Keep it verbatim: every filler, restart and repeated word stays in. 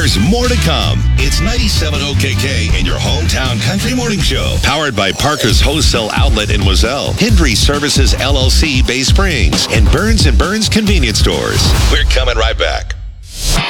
There's more to come. It's ninety-seven O K K in your hometown country morning show. Powered by Parker's Wholesale Outlet in Wazelle, Hendry Services L L C Bay Springs, and Burns and Burns Convenience Stores. We're coming right back.